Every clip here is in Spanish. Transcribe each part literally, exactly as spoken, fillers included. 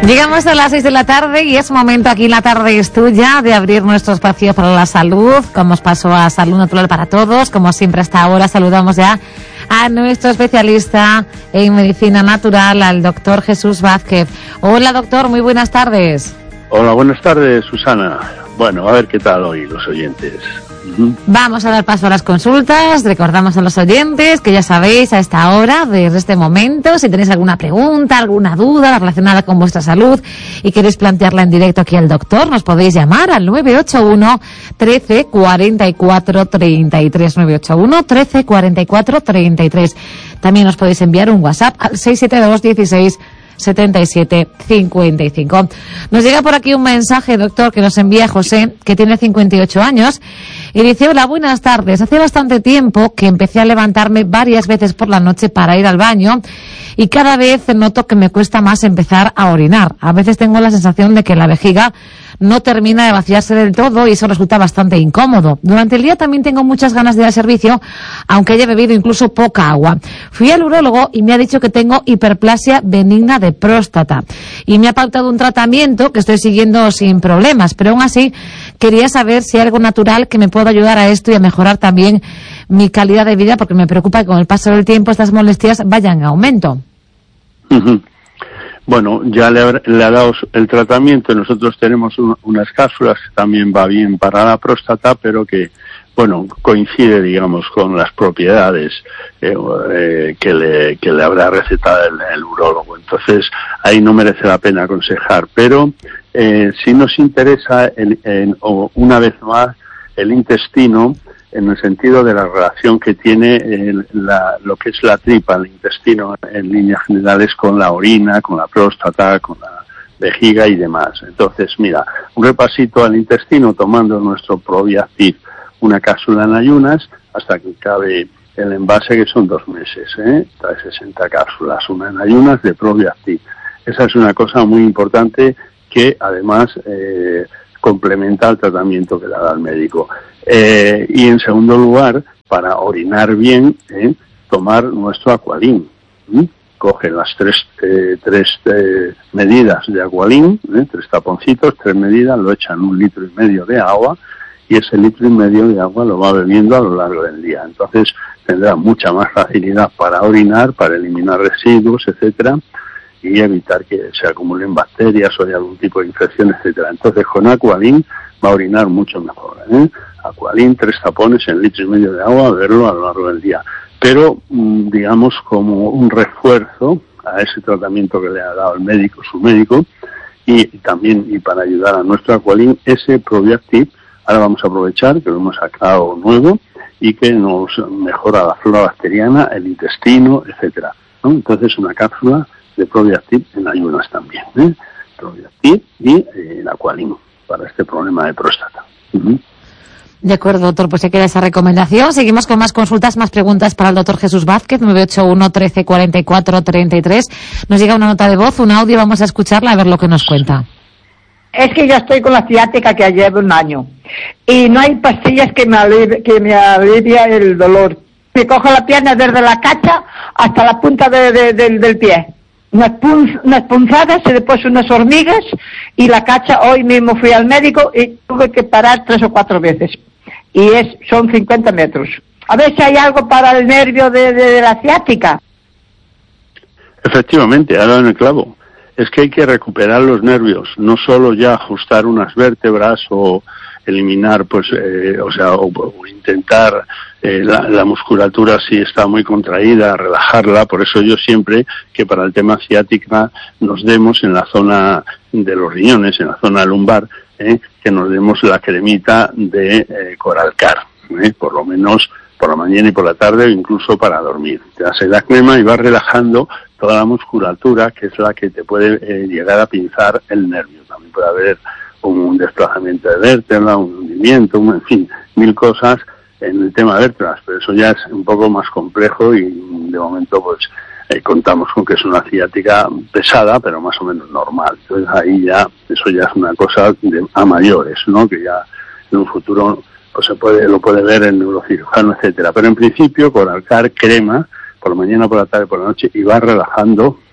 Llegamos a las seis de la tarde y es momento, aquí en La Tarde es Tuya, de abrir nuestro espacio para la salud, como os pasó a Salud Natural para Todos. Como siempre, hasta ahora saludamos ya a nuestro especialista en medicina natural, al doctor Jesús Vázquez. Hola, doctor, muy buenas tardes. Hola, buenas tardes, Susana. Bueno, a ver qué tal hoy los oyentes. Uh-huh. Vamos a dar paso a las consultas. Recordamos a los oyentes que ya sabéis a esta hora, desde este momento, si tenéis alguna pregunta, alguna duda relacionada con vuestra salud y queréis plantearla en directo aquí al doctor, nos podéis llamar al nueve ocho uno, trece, cuarenta y cuatro, treinta y tres, nueve ocho uno, trece, cuarenta y cuatro, treinta y tres. También os podéis enviar un WhatsApp al seis siete dos, dieciséis, setenta y siete, cincuenta y cinco. Nos llega por aquí un mensaje, doctor, que nos envía José, que tiene cincuenta y ocho años, y dice: hola, buenas tardes. Hace bastante tiempo que empecé a levantarme varias veces por la noche para ir al baño y cada vez noto que me cuesta más empezar a orinar. A veces tengo la sensación de que la vejiga no termina de vaciarse del todo y eso resulta bastante incómodo. Durante el día también tengo muchas ganas de ir al servicio, aunque haya bebido incluso poca agua. Fui al urólogo y me ha dicho que tengo hiperplasia benigna de próstata y me ha pautado un tratamiento que estoy siguiendo sin problemas, pero aún así quería saber si hay algo natural que me pueda ayudar a esto y a mejorar también mi calidad de vida, porque me preocupa que con el paso del tiempo estas molestias vayan en aumento. Uh-huh. Bueno, ya le ha, le ha dado el tratamiento. Nosotros tenemos un, unas cápsulas que también va bien para la próstata, pero que, bueno, coincide, digamos, con las propiedades eh, eh, que, le, que le habrá recetado el, el urólogo. Entonces, ahí no merece la pena aconsejar. Pero eh, si nos interesa, el, en, o una vez más, el intestino, en el sentido de la relación que tiene el, la, lo que es la tripa, el intestino en líneas generales, con la orina, con la próstata, con la vejiga y demás. Entonces, mira, un repasito al intestino tomando nuestro Probiactiv, una cápsula en ayunas, hasta que cabe el envase, que son dos meses, ¿eh? Trae sesenta cápsulas, una en ayunas de Probiactiv. Esa es una cosa muy importante que además eh, complementa el tratamiento que le da el médico. Eh, y en segundo lugar, para orinar bien, eh, tomar nuestro Aqualin. ¿Mm? Coge las tres, eh, tres eh, medidas de Aqualin, eh, tres taponcitos, tres medidas, lo echan un litro y medio de agua y ese litro y medio de agua lo va bebiendo a lo largo del día. Entonces tendrá mucha más facilidad para orinar, para eliminar residuos, etcétera, y evitar que se acumulen bacterias o hay algún tipo de infección, etcétera. Entonces con Aqualin va a orinar mucho mejor, ¿eh? Aqualin, tres tapones en litro y medio de agua, beberlo a lo largo del día. Pero, digamos, como un refuerzo a ese tratamiento que le ha dado el médico, su médico, y también y para ayudar a nuestro Aqualin, ese Probiactiv, ahora vamos a aprovechar que lo hemos sacado nuevo y que nos mejora la flora bacteriana, el intestino, etcétera, ¿no? Entonces, una cápsula de Probiactiv en ayunas también, ¿eh? Probiactiv y eh, el Aqualin para este problema de próstata. Uh-huh. De acuerdo, doctor, pues se queda esa recomendación. Seguimos con más consultas, más preguntas para el doctor Jesús Vázquez, nueve ocho uno, trece, cuarenta y cuatro, treinta y tres. Nos llega una nota de voz, un audio, vamos a escucharla a ver lo que nos cuenta. Es que yo estoy con la ciática que llevo un año y no hay pastillas que me alivie, que me alivia el dolor. Me cojo la pierna desde la cacha hasta la punta de, de, de, del pie. Unas, punz, unas punzadas y después unas hormigas y la cacha. Hoy mismo fui al médico y tuve que parar tres o cuatro veces. Y es son cincuenta metros. A ver si hay algo para el nervio de, de, de la ciática. Efectivamente, ha dado en el clavo. Es que hay que recuperar los nervios, no solo ya ajustar unas vértebras o eliminar, pues, eh, o sea, o, o intentar eh, la, la musculatura si está muy contraída, relajarla. Por eso yo siempre que para el tema ciática nos demos en la zona de los riñones, en la zona lumbar, eh, que nos demos la cremita de eh, Coralcar, eh, por lo menos por la mañana y por la tarde, o incluso para dormir. Te das la crema y vas relajando toda la musculatura, que es la que te puede eh, llegar a pinzar el nervio. También puede haber un desplazamiento de vértebra, un hundimiento, un, en fin, mil cosas en el tema de vértebras, pero eso ya es un poco más complejo y de momento pues eh, contamos con que es una ciática pesada, pero más o menos normal. Entonces ahí ya, eso ya es una cosa de, a mayores, ¿no? Que ya en un futuro pues se puede, lo puede ver el neurocirujano, etcétera. Pero en principio, Coralcar crema, por la mañana, por la tarde, por la noche, y va relajando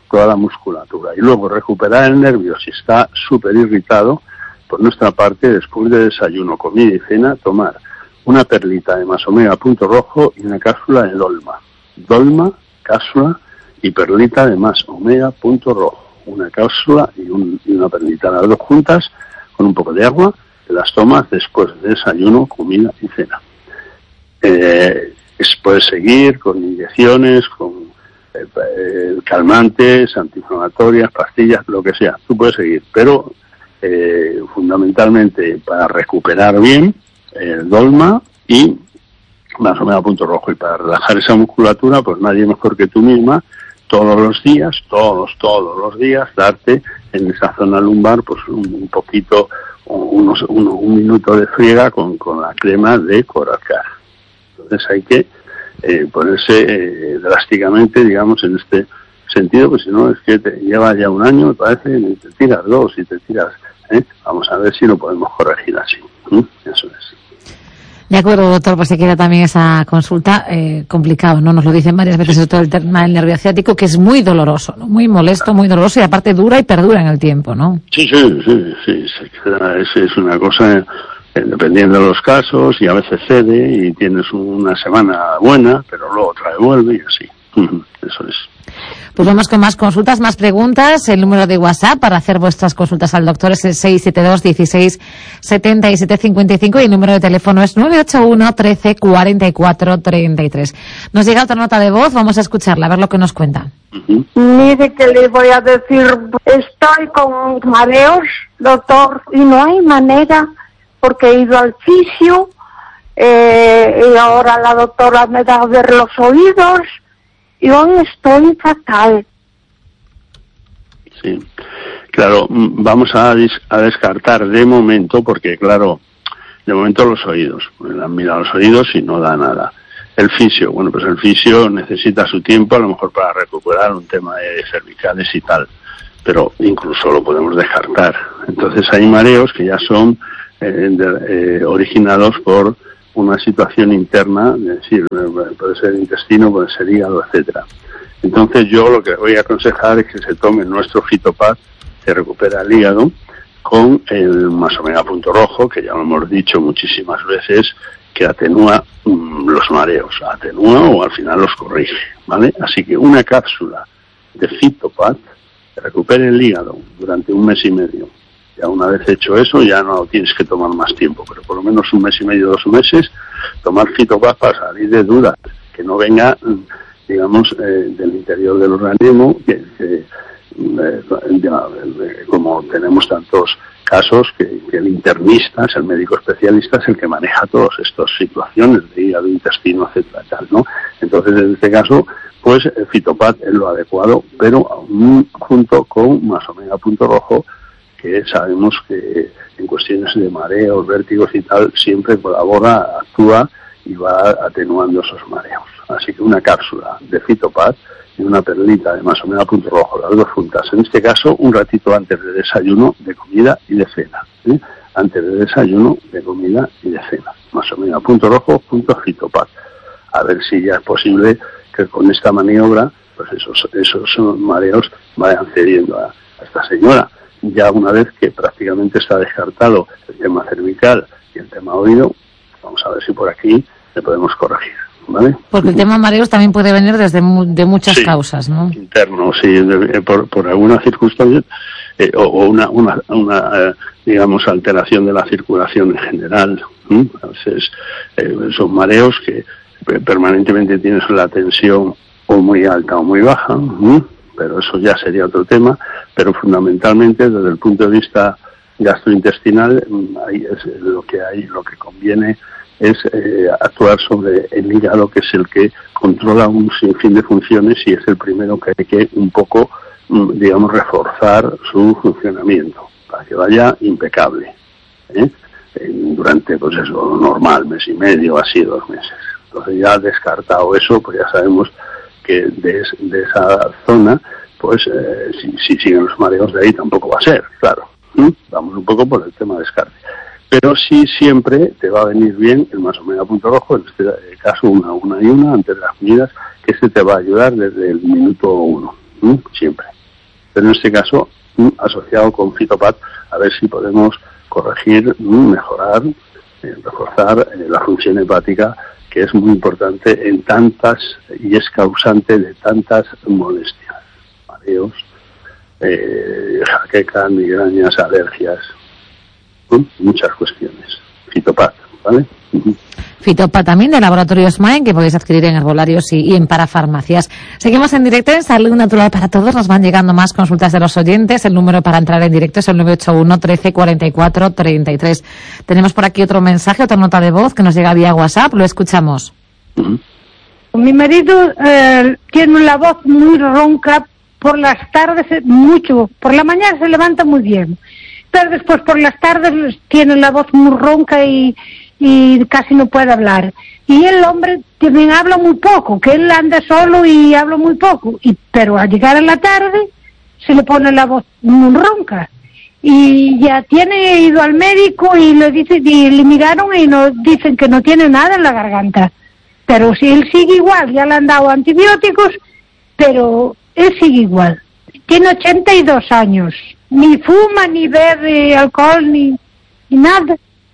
toda la musculatura. Y luego recuperar el nervio si está súper irritado. Por nuestra parte, después de desayuno, comida y cena, tomar una perlita de más omega punto rojo y una cápsula de dolma. Dolma, cápsula y perlita de más omega punto rojo. Una cápsula y, un, y una perlita, las dos juntas, con un poco de agua, te las tomas después de desayuno, comida y cena. Eh, es, puedes seguir con inyecciones, con eh, eh, calmantes, antiinflamatorias, pastillas, lo que sea. Tú puedes seguir, pero eh, fundamentalmente para recuperar bien, el dolma y más omega punto rojo. Y para relajar esa musculatura, pues nadie mejor que tú misma, todos los días, todos, todos los días, darte en esa zona lumbar pues un, un poquito, unos, un, un minuto de friega con, con la crema de Corazcar. Entonces hay que eh, ponerse eh, drásticamente, digamos, en este sentido, pues si no es que te lleva ya un año, me parece, y te tiras dos y te tiras, ¿eh? Vamos a ver si lo podemos corregir así. ¿eh? Eso es. De acuerdo, doctor, pues se queda también esa consulta eh, complicado, ¿no? Nos lo dicen varias veces, sobre todo el tema del nervio ciático, que es muy doloroso, ¿no? Muy molesto, muy doloroso y aparte dura y perdura en el tiempo, ¿no? Sí, sí, sí, sí, se queda, es, es una cosa, eh, dependiendo de los casos, y a veces cede y tienes una semana buena, pero luego otra vez vuelve y así. Eso es. Pues vamos con más consultas, más preguntas. El número de WhatsApp para hacer vuestras consultas al doctor es el seis siete dos, dieciséis, setenta y siete cincuenta y cinco y el número de teléfono es nueve ocho uno, trece, cuarenta y cuatro, treinta y tres. Nos llega otra nota de voz, vamos a escucharla, a ver lo que nos cuenta. Uh-huh. Mire que le voy a decir, estoy con mareos, doctor, y no hay manera, porque he ido al fisio, eh, y ahora la doctora me da a ver los oídos, y hoy estoy fatal. Sí, claro, vamos a, dis- a descartar de momento, porque claro, de momento los oídos. Le han mirado los oídos y no da nada. El fisio, bueno, pues el fisio necesita su tiempo, a lo mejor para recuperar un tema de cervicales y tal, pero incluso lo podemos descartar. Entonces hay mareos que ya son eh, de, eh, originados por una situación interna, es decir, puede ser intestino, puede ser hígado, etcétera. Entonces yo lo que voy a aconsejar es que se tome nuestro Fitopad, que recupera el hígado, con el más omega punto rojo, que ya lo hemos dicho muchísimas veces, que atenúa mmm, los mareos, atenúa o al final los corrige, ¿vale? Así que una cápsula de Fitopad que recupere el hígado durante un mes y medio. Ya una vez hecho eso, ya no tienes que tomar más tiempo, pero por lo menos un mes y medio, dos meses, tomar Fitopad para salir de dudas, que no venga, digamos, eh, del interior del organismo, que, que eh, ya, eh, como tenemos tantos casos, que, que el internista, es el médico especialista, es el que maneja todas estas situaciones de hígado, intestino, etcétera, tal, ¿no? Entonces, en este caso, pues el Fitopad es lo adecuado, pero aún junto con más omega punto rojo, que sabemos que en cuestiones de mareos, vértigos y tal, siempre colabora, actúa y va atenuando esos mareos. Así que una cápsula de Fitopad y una perlita de más omega punto rojo, las dos juntas. En este caso, un ratito antes de desayuno, de comida y de cena. ¿sí? Antes de desayuno, de comida y de cena. Más omega punto rojo, punto Fitopad. A ver si ya es posible que con esta maniobra, pues esos, esos mareos vayan cediendo a, a esta señora. Ya una vez que prácticamente está descartado el tema cervical y el tema oído, vamos a ver si por aquí le podemos corregir, ¿vale? Porque el tema mareos también puede venir desde mu- de muchas sí, causas, ¿no? Interno, sí, de, por, por alguna circunstancia eh, o, o una, una, una eh, digamos, alteración de la circulación en general. ¿eh? A veces eh, son mareos que permanentemente tienes la tensión o muy alta o muy baja, ¿eh? Pero eso ya sería otro tema, pero fundamentalmente desde el punto de vista gastrointestinal ahí es lo que hay, lo que conviene es eh, actuar sobre el hígado, que es el que controla un sinfín de funciones y es el primero que hay que un poco, digamos, reforzar su funcionamiento para que vaya impecable, ¿eh? Durante, pues eso, normal, mes y medio, así dos meses. Entonces ya descartado eso, pues ya sabemos que de, de esa zona, pues eh, si, si siguen los mareos de ahí tampoco va a ser, claro. ¿Mm? Vamos un poco por el tema de descarte. Pero sí siempre te va a venir bien el más omega punto rojo, en este caso una, una y una, antes de las comidas, que este te va a ayudar desde el minuto uno, ¿Mm? siempre. pero en este caso asociado con Fitopat, a ver si podemos corregir, mejorar, eh, reforzar eh, la función hepática, que es muy importante en tantas, y es causante de tantas molestias, mareos, eh, jaquecas, migrañas, alergias, ¿sí? Muchas cuestiones. Fitopat, ¿vale? Uh-huh. Fitopat también de Laboratorios Maen, que podéis adquirir en herbolarios y, y en parafarmacias. Seguimos en directo en Salud Natural para Todos. Nos van llegando más consultas de los oyentes. El número para entrar en directo es el nueve ocho uno, trece, cuarenta y cuatro, treinta y tres. Tenemos por aquí otro mensaje, otra nota de voz que nos llega vía WhatsApp. Lo escuchamos. Uh-huh. Mi marido eh, tiene la voz muy ronca por las tardes, mucho. Por la mañana se levanta muy bien, pero después por las tardes tiene la voz muy ronca y y casi no puede hablar. Y el hombre también habla muy poco, que él anda solo y habla muy poco, y pero al llegar a la tarde se le pone la voz muy ronca. Y ya tiene ido al médico y le dice, y le miraron y nos dicen que no tiene nada en la garganta. Pero si él sigue igual, ya le han dado antibióticos, pero él sigue igual. Tiene ochenta y dos años, ni fuma, ni bebe alcohol, ni, ni nada.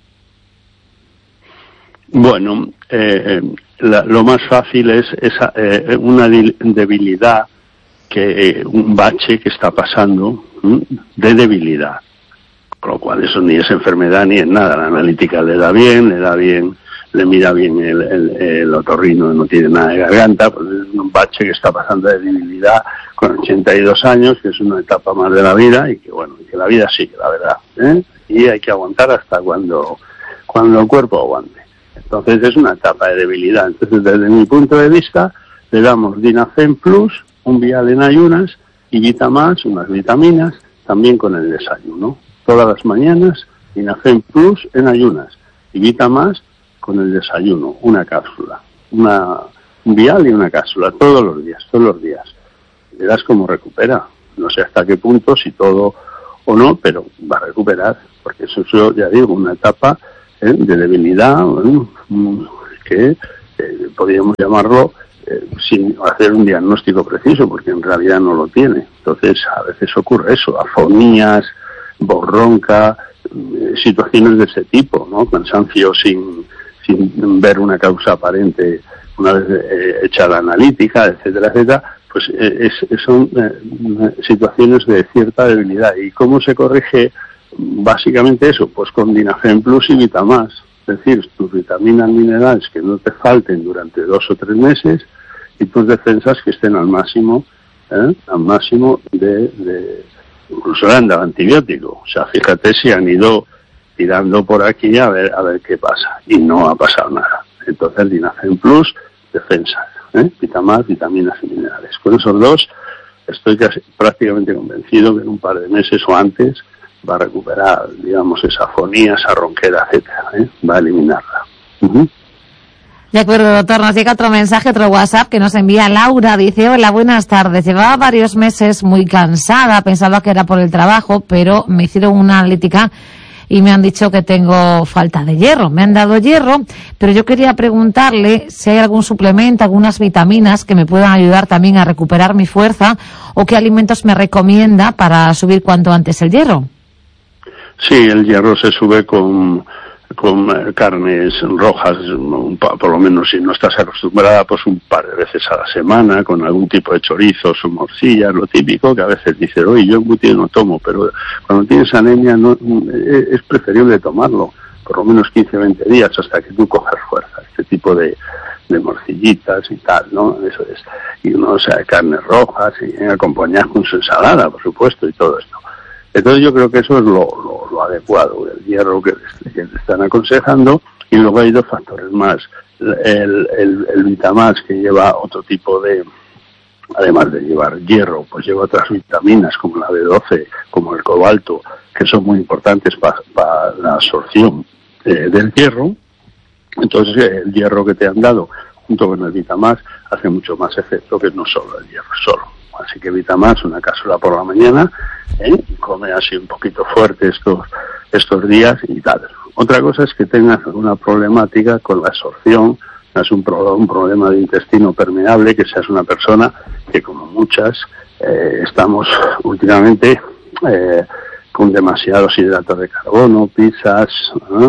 Bueno, eh, la, lo más fácil es esa, eh, una debilidad, que eh, un bache que está pasando, ¿m? de debilidad, con lo cual eso ni es enfermedad ni es nada. La analítica le da bien, le da bien, le mira bien el, el, el otorrino, no tiene nada de garganta, pues es un bache que está pasando de debilidad con ochenta y dos años, que es una etapa más de la vida y que bueno, que la vida sigue, la verdad, ¿eh? Y hay que aguantar hasta cuando, cuando el cuerpo aguante. Entonces es una etapa de debilidad. Entonces, desde mi punto de vista, le damos Dinafem Plus, un vial en ayunas, y Vitamax, unas vitaminas, también con el desayuno. Todas las mañanas, Dinafem Plus en ayunas, y Vitamax con el desayuno, una cápsula. Una, un vial y una cápsula, todos los días, todos los días. Verás cómo recupera. No sé hasta qué punto, si todo o no, pero va a recuperar, porque eso es, ya digo, una etapa ¿eh? de debilidad, ¿eh? que eh, podríamos llamarlo eh, sin hacer un diagnóstico preciso, porque en realidad no lo tiene. Entonces a veces ocurre eso, afonías, voz ronca, eh, situaciones de ese tipo, ¿no? Cansancio sin, sin ver una causa aparente una vez eh, hecha la analítica, etcétera, etcétera. Pues eh, es, son eh, situaciones de cierta debilidad. ¿Y cómo se corrige básicamente eso? Pues con Dinafem Plus y Vitamax. Es decir, tus vitaminas, minerales que no te falten durante dos o tres meses y tus defensas que estén al máximo, ¿eh? al máximo de, de... Incluso le han dado antibiótico. O sea, fíjate si han ido tirando por aquí a ver a ver qué pasa. Y no ha pasado nada. Entonces, Dinafem Plus, defensas, ¿eh? Vitamax, vitaminas y minerales. Con esos dos estoy casi prácticamente convencido que en un par de meses o antes va a recuperar, digamos, esa afonía, esa ronquera, etcétera, ¿eh? Va a eliminarla. Uh-huh. De acuerdo, doctor. Nos llega otro mensaje, otro WhatsApp que nos envía Laura. Dice, hola, buenas tardes. Llevaba varios meses muy cansada, pensaba que era por el trabajo, pero me hicieron una analítica y me han dicho que tengo falta de hierro. Me han dado hierro, pero yo quería preguntarle si hay algún suplemento, algunas vitaminas que me puedan ayudar también a recuperar mi fuerza, o qué alimentos me recomienda para subir cuanto antes el hierro. Sí, el hierro se sube con, con carnes rojas, por lo menos si no estás acostumbrada, pues un par de veces a la semana, con algún tipo de chorizos o morcillas, lo típico, que a veces dices, oye, yo embutido no tomo, pero cuando tienes anemia no, es preferible tomarlo, por lo menos quince a veinte días hasta que tú cojas fuerza, este tipo de, de morcillitas y tal, ¿no? Eso es. Y uno, o sea, carnes rojas y acompañadas con su ensalada, por supuesto, y todo esto. Entonces yo creo que eso es lo, lo, lo adecuado, el hierro que, que te están aconsejando, y luego hay dos factores más. El, el, el Vitamax, que lleva otro tipo de, además de llevar hierro, pues lleva otras vitaminas como la B doce, como el cobalto, que son muy importantes para pa la absorción eh, del hierro. Entonces el hierro que te han dado junto con el Vitamax hace mucho más efecto que no solo el hierro solo. Así que Vitamax, una cápsula por la mañana, ¿eh? Y come así un poquito fuerte estos estos días y tal. Otra cosa es que tengas alguna problemática con la absorción es un, pro, un problema de intestino permeable, que seas una persona que, como muchas, eh, estamos últimamente eh, con demasiados hidratos de carbono, pizzas, ¿no?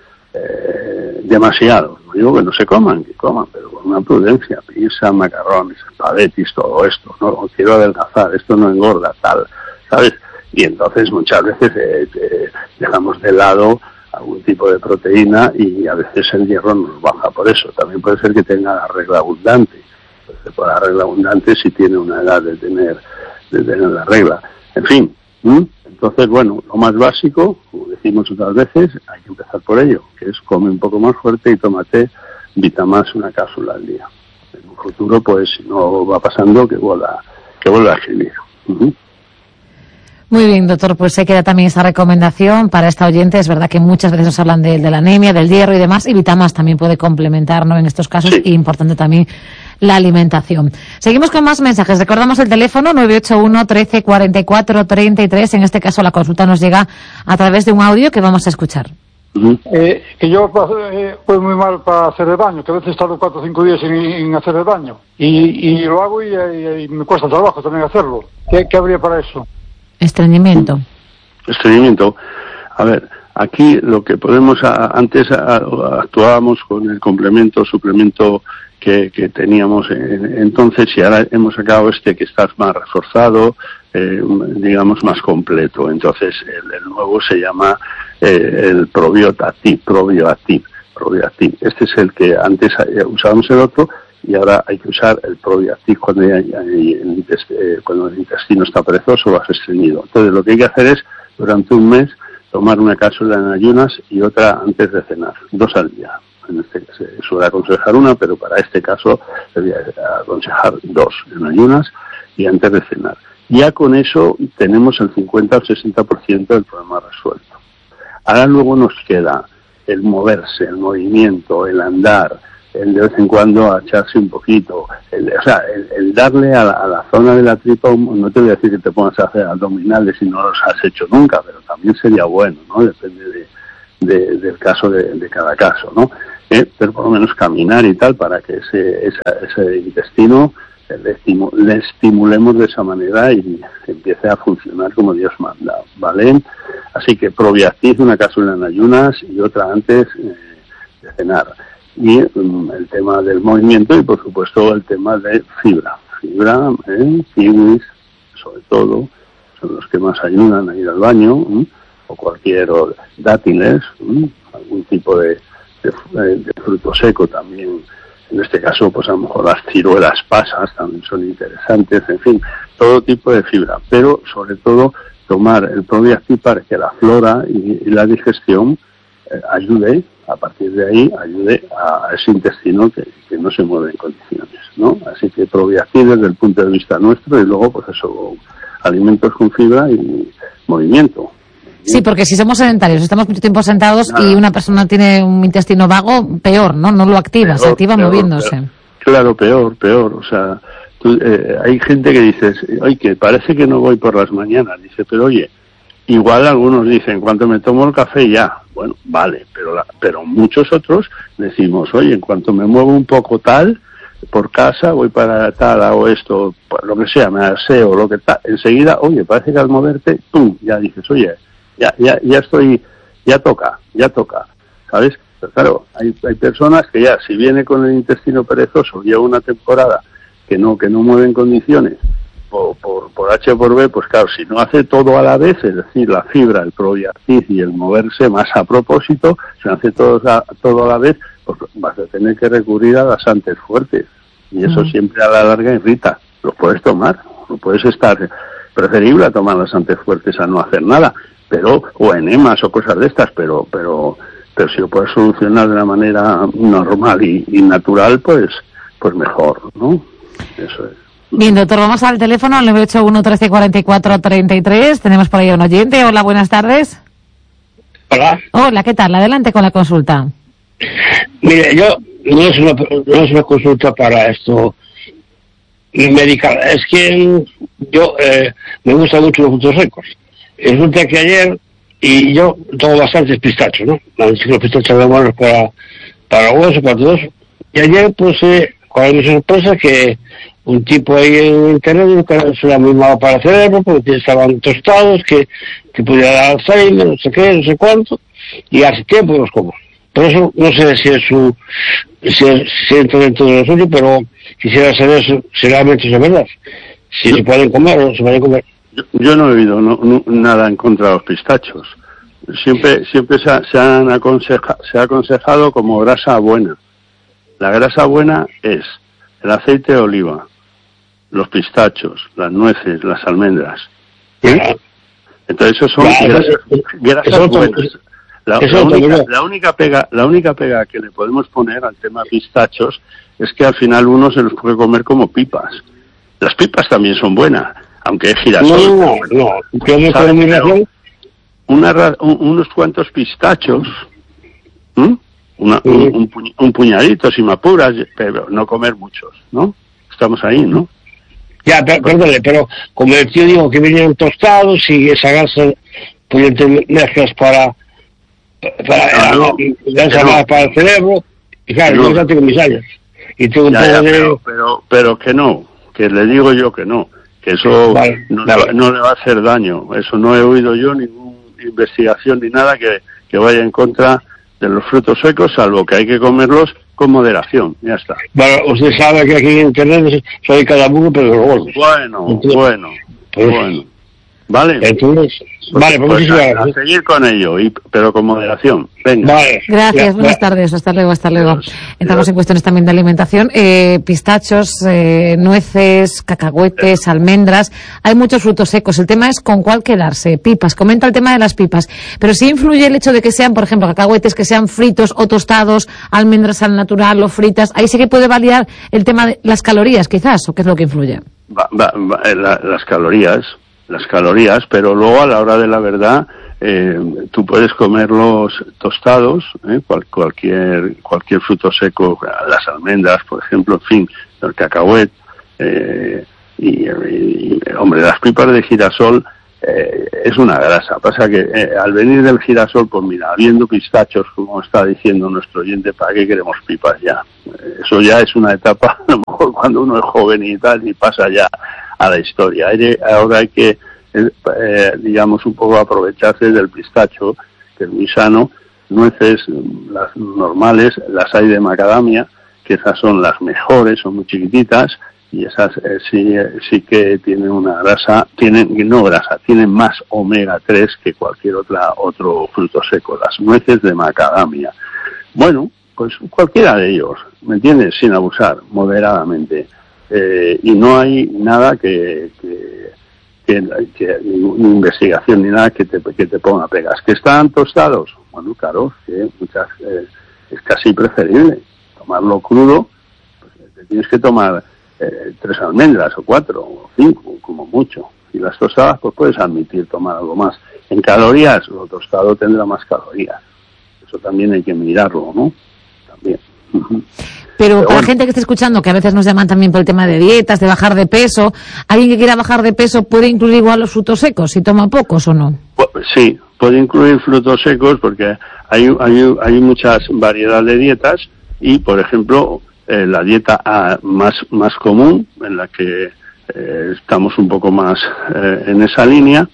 eh, demasiado. No digo que no se coman, que coman, pero con una prudencia, pizza, macarrones, espaguetis, todo esto, no quiero adelgazar, esto no engorda, tal, ¿sabes? Y entonces muchas veces eh, eh, dejamos de lado algún tipo de proteína y a veces el hierro nos baja por eso. También puede ser que tenga la regla abundante. Entonces, por la regla abundante si tiene una edad de tener, de tener la regla. En fin, ¿m? Entonces, bueno, lo más básico, como decimos otras veces, hay que empezar por ello, que es come un poco más fuerte y tómate Vitamás una cápsula al día. En un futuro, pues, si no va pasando, que vuelva, que vuelva a escribir. Uh-huh. Muy bien, doctor, pues se queda también esa recomendación para esta oyente. Es verdad que muchas veces nos hablan de, de la anemia, del hierro y demás, y Vitamás también puede complementar, ¿no?, en estos casos, sí. Y importante también la alimentación. Seguimos con más mensajes. Recordamos el teléfono nueve ocho uno, trece, cuarenta y cuatro, treinta y tres. En este caso la consulta nos llega a través de un audio que vamos a escuchar. Uh-huh. Eh, que yo eh, voy muy mal para hacer el baño, que a veces tardo cuatro o cinco días en, en hacer el baño. Y, y lo hago y, y, y me cuesta trabajo también hacerlo. ¿Qué, qué habría para eso? Estreñimiento. Estreñimiento. A ver, aquí lo que podemos, a, antes a, a, actuábamos con el complemento, suplemento que, que teníamos en, entonces, y ahora hemos sacado este que está más reforzado, eh, digamos más completo. Entonces el, el nuevo se llama eh, el Probiotativ, Probiotativ, Probiotativ. Este es el que antes usábamos el otro. Y ahora hay que usar el Probiotativ cuando, hay, hay, el eh, cuando el intestino está perezoso o has estreñido. Entonces lo que hay que hacer es, durante un mes, tomar una cápsula en ayunas y otra antes de cenar, dos al día. En este caso se suele aconsejar una, pero para este caso se voy a aconsejar dos en ayunas y antes de cenar. Ya con eso tenemos el cincuenta o sesenta por ciento del problema resuelto. Ahora luego nos queda el moverse, el movimiento, el andar, el de vez en cuando agacharse un poquito, el, o sea, el, el darle a la, a la zona de la tripa, no te voy a decir que te pongas a hacer abdominales si no los has hecho nunca, pero también sería bueno, ¿no? Depende de, de, del caso de, de cada caso, ¿no? Eh, pero por lo menos caminar y tal para que ese, esa, ese intestino le, estimu, le estimulemos de esa manera y empiece a funcionar como Dios manda, ¿vale? Así que Probiotativ, una cápsula en ayunas y otra antes eh, de cenar. Y um, el tema del movimiento y por supuesto el tema de fibra, fibra, eh, kiwis, sobre todo, son los que más ayudan a ir al baño, ¿eh? O cualquier o dátiles, ¿eh? Algún tipo de, de, de fruto seco también, en este caso pues a lo mejor las ciruelas pasas también son interesantes, en fin, todo tipo de fibra, pero sobre todo tomar el Probiotativ para que la flora y, y la digestión eh, ayude. A partir de ahí ayude a ese intestino que, que no se mueve en condiciones, ¿no? Así que Probiotativ desde el punto de vista nuestro y luego pues eso, alimentos con fibra y movimiento. Sí, porque si somos sedentarios, estamos mucho tiempo sentados Nada. Y una persona tiene un intestino vago, peor, ¿no? No lo activa, peor, se activa peor, moviéndose. Peor. Claro, peor, peor, o sea, tú, eh, hay gente que dice, oye, que parece que no voy por las mañanas, dice, pero oye, igual algunos dicen, cuando me tomo el café ya, bueno, vale, pero la, pero muchos otros decimos, oye, en cuanto me muevo un poco tal, por casa, voy para tal, hago esto, lo que sea, me aseo, lo que tal, enseguida, oye, parece que al moverte, pum, ya dices, oye, ya, ya, ya estoy, ya toca, ya toca, ¿sabes? Pero claro, hay, hay personas que ya, si viene con el intestino perezoso, lleva una temporada que no, que no mueve en condiciones, Por, por, por H o por B, pues claro, si no hace todo a la vez, es decir, la fibra, el Probiotativ y el moverse más a propósito, si no hace todo a, todo a la vez, pues vas a tener que recurrir a laxantes fuertes. Y eso mm. siempre a la larga irrita. Lo puedes tomar, lo puedes estar preferible a tomar laxantes fuertes a no hacer nada, pero o enemas o cosas de estas, pero pero pero si lo puedes solucionar de una manera normal y, y natural, pues pues mejor, ¿no? Eso es. Bien, doctor, vamos al teléfono al nueve ocho uno, trece, cuarenta y cuatro, treinta y tres. Tenemos por ahí a un oyente. Hola, buenas tardes. Hola. Hola, ¿qué tal? Adelante con la consulta. Mire, yo no es una, no es una consulta para esto medical. Es que yo eh, me gustan mucho los frutos secos. Resulta que ayer, y yo tomo bastantes pistachos, ¿no? Los pistachos de buenos para, para hueso, para todo eso. y ayer, pues, eh, cuál es mi sorpresa, que un tipo ahí en internet dijo que eso era muy malo para el cerebro, porque estaban tostados, que, que podía dar Alzheimer, no sé qué, no sé cuánto, y hace tiempo los como. Por eso, no sé si es su, si, es, si entra dentro de lo suyo, pero quisiera saber si, si realmente es verdad. Si yo, se pueden comer o no se pueden comer. Yo, yo no he oído no, no, nada en contra de los pistachos. Siempre, siempre se, ha, se, han aconseja, se ha aconsejado como grasa buena. La grasa buena es el aceite de oliva, los pistachos, las nueces, las almendras. ¿Eh? Entonces, esos son claro, grasas, grasas eso, buenas. eso, La, la, única, la única pega, la única pega que le podemos poner al tema pistachos es que al final uno se los puede comer como pipas. Las pipas también son buenas, aunque es girasol. No, no, no. ¿Sabe? Pero una, un, unos cuantos pistachos, ¿m? Una, sí. un, un, puñ, un puñadito, si me apuras, pero no comer muchos, ¿no? Estamos ahí, ¿no? Ya, per, perdone, pero como el tío dijo que venían tostados y esa grasa, pues te mezclas para para, no, no, no, no, para el cerebro, y claro, no. Yo tengo mis años. Y tengo un ya, poco ya, de... pero, pero, pero que no, que le digo yo que no, que eso vale, no, vale. Le va, no le va a hacer daño. Eso no he oído yo ninguna investigación ni nada que, que vaya en contra de los frutos secos, salvo que hay que comerlos con moderación, ya está. Bueno, usted sabe que aquí en internet soy cada uno, pero los gordos. Bueno, entonces, bueno, pues, bueno. Vale. Entonces, pues, vale, pues, pues a, a seguir con ello, y, pero con moderación. Venga. Vale. Gracias, ya, buenas ya. tardes, hasta luego, hasta luego. Dios, Entramos Dios. en cuestiones también de alimentación. Eh, pistachos, eh, nueces, cacahuetes, almendras. Hay muchos frutos secos. El tema es con cuál quedarse. Pipas, comenta el tema de las pipas. Pero sí influye el hecho de que sean, por ejemplo, cacahuetes que sean fritos o tostados, almendras al natural o fritas. Ahí sí que puede variar el tema de las calorías, quizás, o qué es lo que influye. Va, va, va, la, las calorías. las calorías, pero luego a la hora de la verdad eh, tú puedes comerlos tostados, ¿eh? Cual, cualquier cualquier fruto seco, las almendras, por ejemplo, en fin, el cacahuet, eh, y, y, hombre, las pipas de girasol eh, es una grasa. Pasa que eh, al venir del girasol, pues mira, habiendo pistachos, como está diciendo nuestro oyente, ¿para qué queremos pipas ya? Eh, eso ya es una etapa, a lo mejor cuando uno es joven y tal, y pasa ya a la historia. Ahora hay que, eh, digamos, un poco aprovecharse del pistacho, que es muy sano, nueces, las normales, las hay de macadamia, que esas son las mejores, son muy chiquititas, y esas eh, sí, eh, sí que tienen una grasa, tienen, no grasa, tienen más omega tres que cualquier otra otro fruto seco, las nueces de macadamia. Bueno, pues cualquiera de ellos, ¿me entiendes? Sin abusar, moderadamente. Eh, y no hay nada que, que, que, que ni, ni investigación ni nada que te, que te ponga pegas. ¿Que están tostados? Bueno, claro, que muchas, eh, es casi preferible tomarlo crudo. Pues te tienes que tomar eh, tres almendras o cuatro o cinco, como mucho. Y las tostadas, pues puedes admitir tomar algo más. En calorías, lo tostado tendrá más calorías. Eso también hay que mirarlo, ¿no? También. Pero, Pero para bueno. gente que esté escuchando, que a veces nos llaman también por el tema de dietas, de bajar de peso, ¿alguien que quiera bajar de peso puede incluir igual los frutos secos, si toma pocos o no? Sí, puede incluir frutos secos porque hay, hay, hay muchas variedades de dietas y, por ejemplo, eh, la dieta A más, más común, en la que eh, estamos un poco más eh, en esa línea,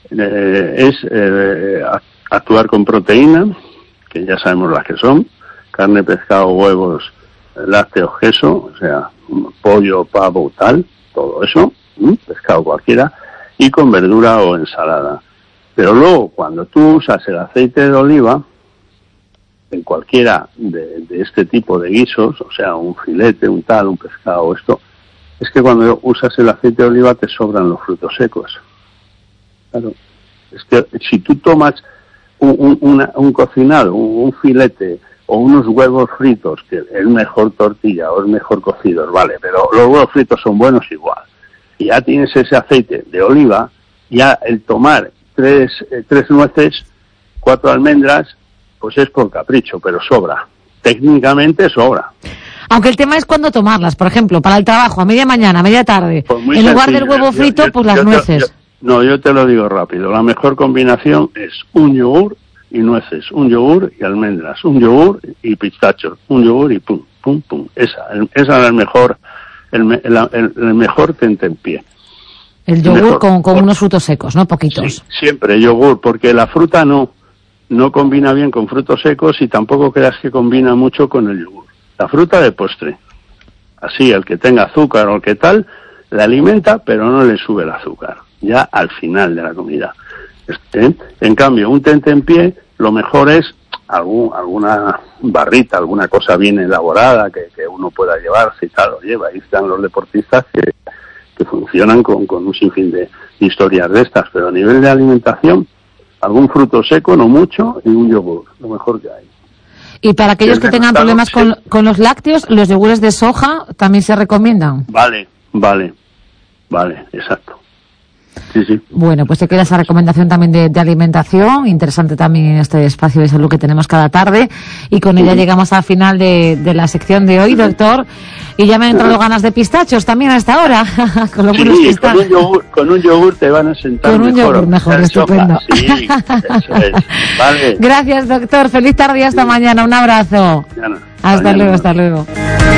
eh, es eh, actuar con proteína, que ya sabemos las que son, carne, pescado, huevos, lácteos, queso, o sea, pollo, pavo, tal, todo eso, ¿m? pescado cualquiera, y con verdura o ensalada. Pero luego, cuando tú usas el aceite de oliva, en cualquiera de, de este tipo de guisos, o sea, un filete, un tal, un pescado, esto, es que cuando usas el aceite de oliva te sobran los frutos secos. Claro, es que si tú tomas un, un, una, un cocinado, un, un filete, o unos huevos fritos, que es mejor tortilla o es mejor cocidos, vale, pero los huevos fritos son buenos igual. Y ya tienes ese aceite de oliva, ya el tomar tres, eh, tres nueces, cuatro almendras, pues es por capricho, pero sobra. Técnicamente sobra. Aunque el tema es cuándo tomarlas, por ejemplo, para el trabajo, a media mañana, a media tarde, pues en lugar sencillo. del huevo frito, yo, yo, pues las yo nueces. Te, yo, no, yo te lo digo rápido. La mejor combinación es un yogur y nueces, un yogur y almendras, un yogur y pistachos, un yogur y pum, pum, pum. Esa, el, esa es el mejor, el, el, el, el mejor tentempié. El yogur mejor, con, con por, unos frutos secos, ¿no? Poquitos. Sí, siempre yogur, porque la fruta no, no combina bien con frutos secos y tampoco creas que combina mucho con el yogur. La fruta de postre, así, el que tenga azúcar o el que tal, la alimenta, pero no le sube el azúcar, ya al final de la comida. Este, en cambio, un tentempié, lo mejor es algún, alguna barrita, alguna cosa bien elaborada que, que uno pueda llevarse y tal, lo lleva. Ahí están los deportistas que, que funcionan con, con un sinfín de historias de estas, pero a nivel de alimentación, algún fruto seco, no mucho, y un yogur, lo mejor que hay. Y para aquellos que tengan problemas con, con los lácteos, los yogures de soja también se recomiendan. Vale, vale, vale, exacto. Sí, sí. Bueno, pues te queda esa recomendación también de, de alimentación, interesante también en este espacio de salud que tenemos cada tarde, y con ella uh-huh. llegamos al final de, de la sección de hoy, doctor, y ya me han entrado uh-huh. ganas de pistachos también a esta hora, con lo sí, buenos que están. Con un yogur, con un yogur te van a sentar con un mejor. yogur mejor, estupendo. Sí, eso es. Vale. Gracias, doctor, feliz tarde y hasta sí. mañana, un abrazo. Mañana. Hasta mañana. luego, hasta luego.